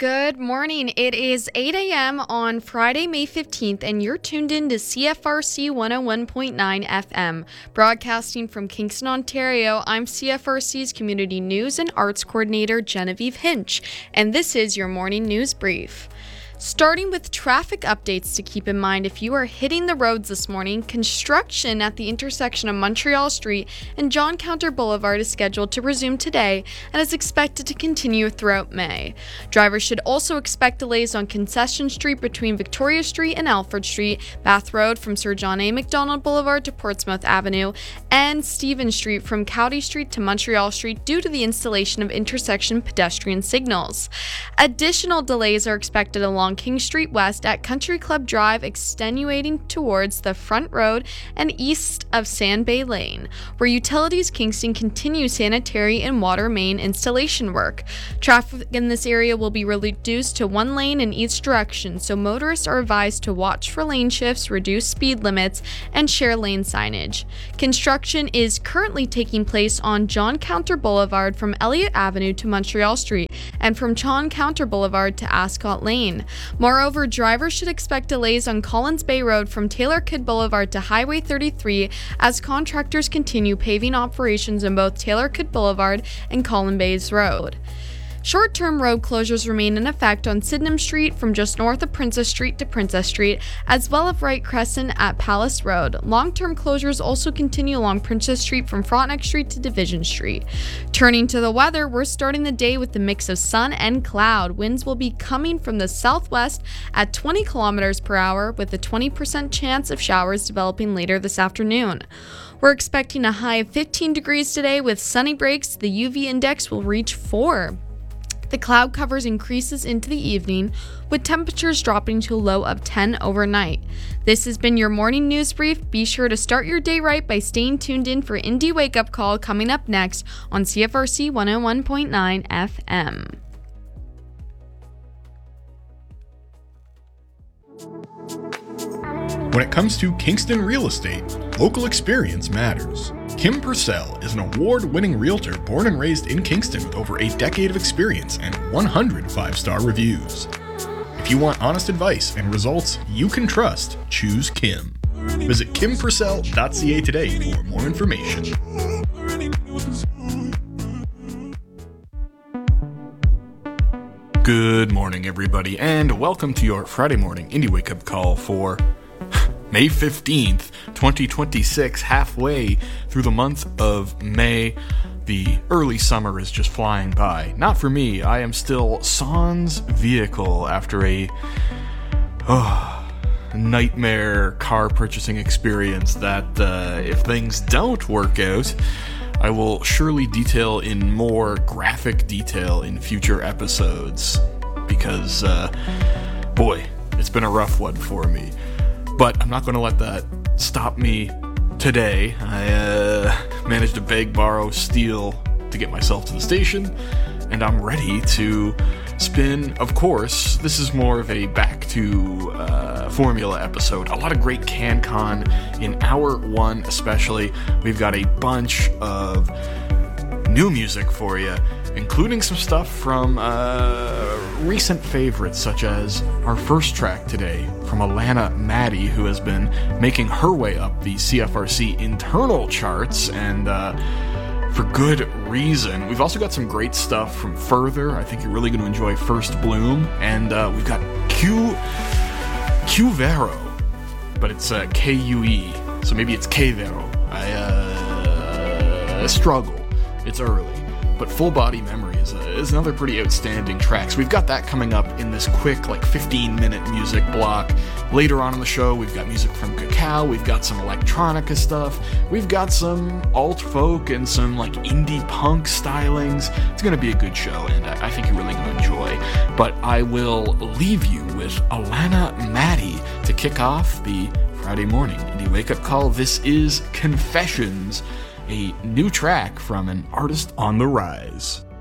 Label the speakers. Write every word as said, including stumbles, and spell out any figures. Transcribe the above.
Speaker 1: Good morning. It is eight a.m. on Friday, May fifteenth, and you're tuned in to C F R C one oh one point nine F M. Broadcasting from Kingston, Ontario, I'm C F R C's Community News and Arts Coordinator Genevieve Hinch, and this is your morning news brief. Starting with traffic updates to keep in mind if you are hitting the roads this morning, construction at the intersection of Montreal Street and John Counter Boulevard is scheduled to resume today and is expected to continue throughout May. Drivers should also expect delays on Concession Street between Victoria Street and Alfred Street, Bath Road from Sir John A. Macdonald Boulevard to Portsmouth Avenue, and Stephen Street from Cowdy Street to Montreal Street due to the installation of intersection pedestrian signals. Additional delays are expected along King Street West at Country Club Drive, extenuating towards the Front Road and east of Sand Bay Lane, where Utilities Kingston continues sanitary and water main installation work. Traffic in this area will be reduced to one lane in each direction, so motorists are advised to watch for lane shifts, reduce speed limits, and share lane signage. Construction is currently taking place on John Counter Boulevard from Elliott Avenue to Montreal Street and from John Counter Boulevard to Ascot Lane. Moreover, drivers should expect delays on Collins Bay Road from Taylor Kidd Boulevard to Highway thirty-three as contractors continue paving operations on both Taylor Kidd Boulevard and Collins Bay Road. Short-term road closures remain in effect on Sydenham Street from just north of Princess Street to Princess Street, as well as Wright Crescent at Palace Road. Long-term closures also continue along Princess Street from Frontenac Street to Division Street. Turning to the weather, we're starting the day with a mix of sun and cloud. Winds will be coming from the southwest at twenty kilometers per hour, with a twenty percent chance of showers developing later this afternoon. We're expecting a high of fifteen degrees today with sunny breaks. The U V index will reach four. The cloud covers increases into the evening, with temperatures dropping to a low of ten overnight. This has been your morning news brief. Be sure to start your day right by staying tuned in for Indie Wake Up Call coming up next on C F R C one oh one point nine F M.
Speaker 2: When it comes to Kingston real estate, local experience matters. Kim Purcell is an award-winning realtor born and raised in Kingston with over a decade of experience and one hundred five-star reviews. If you want honest advice and results you can trust, choose Kim. Visit kim purcell dot c a today for more information. Good morning, everybody, and welcome to your Friday morning Indie Wake Up Call for May fifteenth, twenty twenty-six, halfway through the month of May. The early summer is just flying by. Not for me. I am still sans vehicle after a oh, nightmare car purchasing experience that, uh, if things don't work out, I will surely detail in more graphic detail in future episodes. Because, uh, boy, it's been a rough one for me. But I'm not going to let that stop me today. I uh, managed to beg, borrow, steal to get myself to the station, and I'm ready to spin. Of course, this is more of a back to uh, formula episode. A lot of great CanCon in hour one especially. We've got a bunch of new music for you, including some stuff from uh, recent favorites, such as our first track today from Alana Maddie, who has been making her way up the C F R C internal charts, and uh, for good reason. We've also got some great stuff from Further. I think you're really going to enjoy First Bloom, and uh, we've got Q Qvero, but it's uh, K U E, so maybe it's Kvero. I uh, struggle. It's early. But Full Body Memory is, a, is another pretty outstanding track. So we've got that coming up in this quick, like, fifteen-minute music block. Later on in the show, we've got music from Cacao, we've got some electronica stuff, we've got some alt-folk and some, like, indie punk stylings. It's going to be a good show, and I, I think you're really going to enjoy. But I will leave you with Alana Maddie to kick off the Friday morning Indie Wake Up Call. This is Confessions, a new track from an artist on the rise.